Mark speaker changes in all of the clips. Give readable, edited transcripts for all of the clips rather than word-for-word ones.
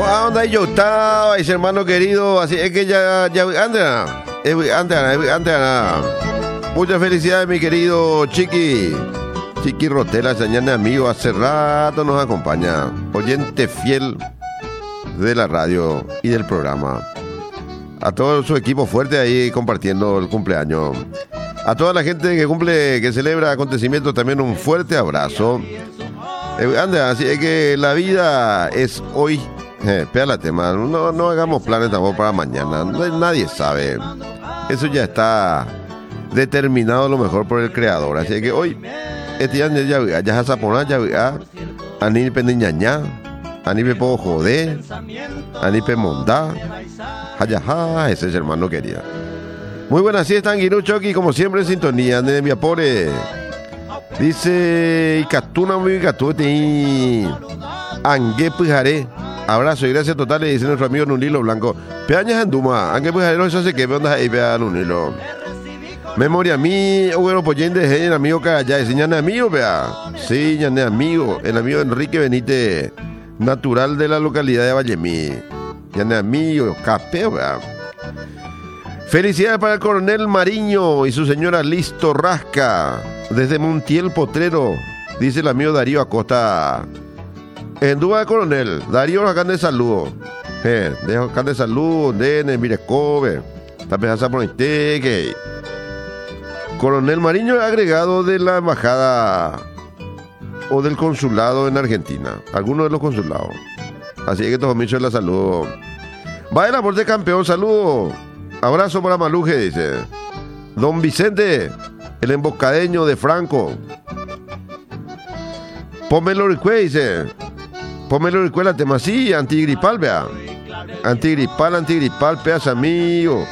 Speaker 1: No, ¿a dónde yo estaba, ese hermano querido? Así es que ya Andrea. Muchas felicidades, mi querido Chiqui Rotela, señal de amigo, hace rato nos acompaña, oyente fiel de la radio y del programa. A todo su equipo fuerte ahí compartiendo el cumpleaños. A toda la gente que celebra acontecimientos, también un fuerte abrazo. Andrea, así es que la vida es hoy. Pégala tema, no hagamos planes tampoco para mañana. Nadie sabe. Eso ya está determinado a lo mejor por el creador. Así que hoy, este año ya se zapona, ya ani pendiñañá, ani pe puedo joder, ani pe mondá, hayaja, ese es hermano quería. Muy buenas, sí están Guinuchoki, como siempre en sintonía, de mi apore. Dice Icatuna muy Icatute Angue Pujaré. Abrazo y gracias totales, dice nuestro amigo Nunilo Blanco. Peañas en Duma, Angue Pujaré, no sé qué, ¿dónde ahí vea Nunilo? Memoria a mí, bueno, pues de el amigo Cagayá, enseñan amigo, vea. Sí, ya amigo, el amigo Enrique Benítez, natural de la localidad de Vallemí. Ya amigo, capeo, vea. Felicidades para el coronel Mariño y su señora Liz Torrasca, desde Montiel Potrero, dice el amigo Darío Acosta. En duda de coronel, Darío acá de saludo. Dejo acá de saludo, Dene, Mirecobe, Tapejaza por que Coronel Mariño agregado de la embajada o del consulado en Argentina, alguno de los consulados. Así que todos michos la saludo. Va el aporte campeón, saludo. Abrazo para Maluje, dice. Don Vicente, el emboscadeño de Franco. Pómelo recué, dice. Pómelo recué la tema, sí, antigripal, vea. Antigripal, pedazo amigo.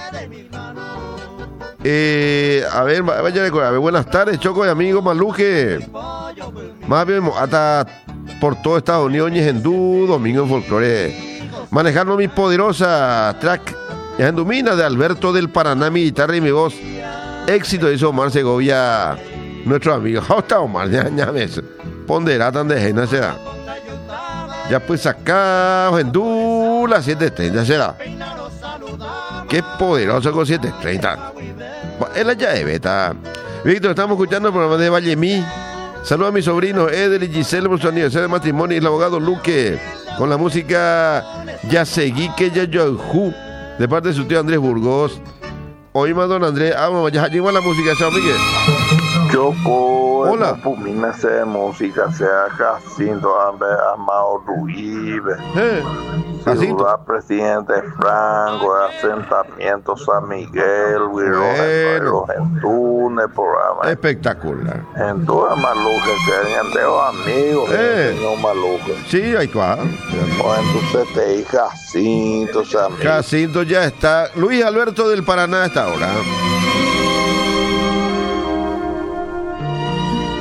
Speaker 1: A ver, buenas tardes, Choco y amigo Maluje. Más bien, hasta por todo Estados Unidos, Ñejendú, Domingo en Folclore. Manejando mi poderosa track. Ñejendumina de Alberto del Paraná, mi guitarra y mi voz. Éxito, dice Omar Segovia, nuestro amigo. Hasta Omar, ya ves. Ponderatan de Jena será. Ya pues acá, Ñejendú, las 7:30 será. Qué poderoso con 7:30. Es la llave, beta. Víctor, estamos escuchando el programa de Vallemí. Saludos a mi sobrino Edel y Giselle por su aniversario de matrimonio y el abogado Luque con la música Ya seguí que ya yo de parte de su tío Andrés Burgos. Hoy más don Andrés, vamos, ya llegó la música, chao Miguel.
Speaker 2: Choco,
Speaker 1: hola.
Speaker 2: Pumina sea música, sea Jacinto Amado Ruibe. Ciudad Presidente Franco, asentamiento San Miguel, Huirón, Gentune, programa.
Speaker 1: Espectacular.
Speaker 2: En toda Maluque, serían de los amigos, señor Maluque.
Speaker 1: Sí, ahí está.
Speaker 2: O en tu CTI, Jacinto,
Speaker 1: Jacinto ya está. Luis Alberto del Paraná hasta ahora.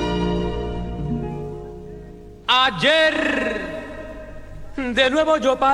Speaker 3: Ayer, de nuevo yo